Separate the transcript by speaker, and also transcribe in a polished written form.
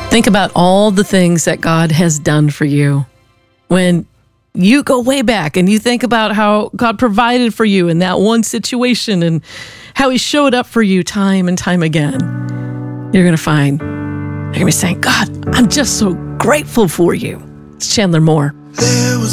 Speaker 1: Think about all the things that God has done for you. When you go way back and you think about how God provided for you in that one situation and how he showed up for you time and time again, you're going to find, you're going to be saying, God, I'm just so grateful for you. It's Chandler Moore.